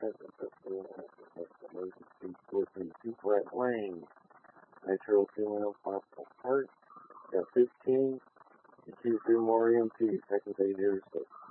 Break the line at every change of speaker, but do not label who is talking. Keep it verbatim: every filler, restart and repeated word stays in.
Emergency forcing two flat lane. Nitro two mil possible part. Got fifteen. Q two more E M P. Second page here.